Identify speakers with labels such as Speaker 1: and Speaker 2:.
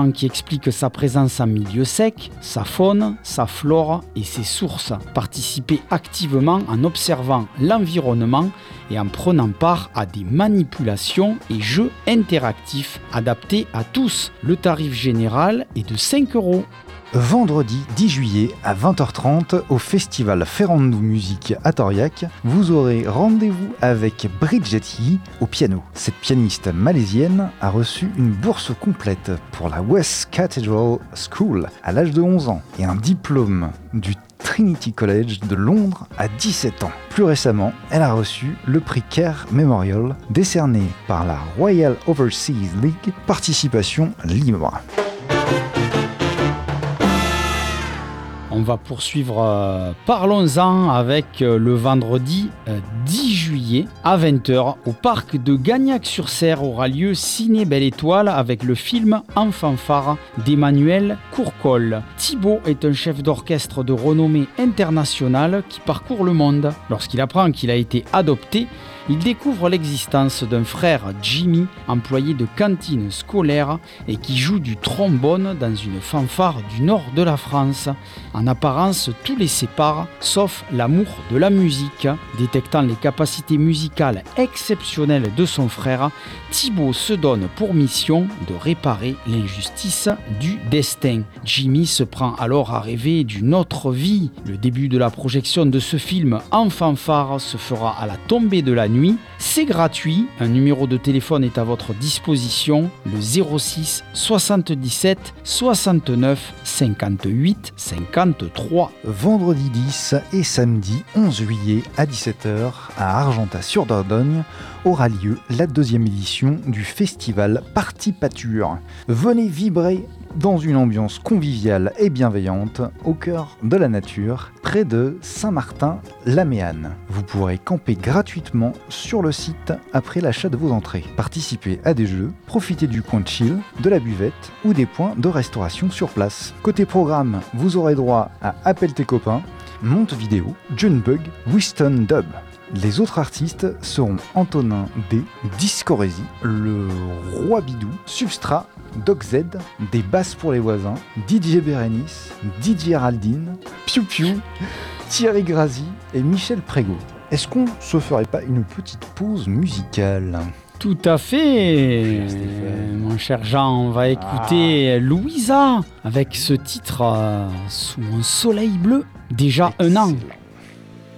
Speaker 1: éléments qui expliquent sa présence en milieu sec, sa faune, sa flore et ses sources. Participer activement en observant l'environnement et en prenant part à des manipulations et jeux interactifs adaptés à tous. Le tarif général est de 5 €.
Speaker 2: Vendredi 10 juillet à 20h30 au festival Ferrandou Musique à Toriac, vous aurez rendez-vous avec Bridget Yi au piano. Cette pianiste malaisienne a reçu une bourse complète pour la West Cathedral School à l'âge de 11 ans et un diplôme du Trinity College de Londres à 17 ans. Plus récemment, elle a reçu le prix Kerr Memorial décerné par la Royal Overseas League, participation libre.
Speaker 1: On va poursuivre Parlons-en avec le vendredi 10 juillet à 20h au parc de Gagnac-sur-Serre aura lieu Ciné Belle Étoile avec le film En fanfare d'Emmanuel Courcol. Thibaut est un chef d'orchestre de renommée internationale qui parcourt le monde. Lorsqu'il apprend qu'il a été adopté, il découvre l'existence d'un frère Jimmy, employé de cantine scolaire et qui joue du trombone dans une fanfare du nord de la France. En apparence, tout les sépare, sauf l'amour de la musique. Détectant les capacités musicales exceptionnelles de son frère, Thibaut se donne pour mission de réparer l'injustice du destin. Jimmy se prend alors à rêver d'une autre vie. Le début de la projection de ce film en fanfare se fera à la tombée de la nuit. C'est gratuit, un numéro de téléphone est à votre disposition, le 06 77 69 58 53.
Speaker 2: Vendredi 10 et samedi 11 juillet à 17h à Argentat-sur-Dordogne aura lieu la 2e édition du festival Party Pâture. Venez vibrer dans une ambiance conviviale et bienveillante au cœur de la nature, près de Saint-Martin-la-Méanne. Vous pourrez camper gratuitement sur le site après l'achat de vos entrées. Participez à des jeux, profitez du coin de chill, de la buvette ou des points de restauration sur place. Côté programme, vous aurez droit à Appelle tes copains, Monte Vidéo, Junebug, Winston Dub. Les autres artistes seront Antonin D, Discorésie, le Roi Bidou, Substrat, Doc Z, des basses pour les voisins, DJ Bérénice, DJ Géraldine, Piu Piu, Thierry Grazi et Michel Prégaud. Est-ce qu'on se ferait pas une petite pause musicale ?
Speaker 1: Tout à fait, mon cher Jean, on va écouter Louisa avec ce titre Sous un soleil bleu, déjà un an.